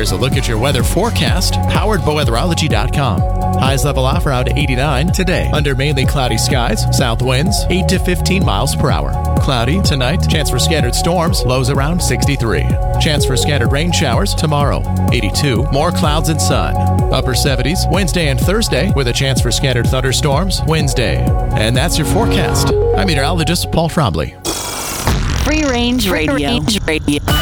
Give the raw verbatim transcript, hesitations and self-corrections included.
Here's a look at your weather forecast, powered by weatherology dot com. Highs level off around eighty-nine today. Under mainly cloudy skies, south winds eight to fifteen miles per hour. Cloudy tonight, chance for scattered storms, lows around sixty-three. Chance for scattered rain showers tomorrow, eighty-two. More clouds and sun. Upper seventies Wednesday and Thursday with a chance for scattered thunderstorms Wednesday. And that's your forecast. I'm meteorologist Paul Trombley. Free Range Radio. Free Range Radio.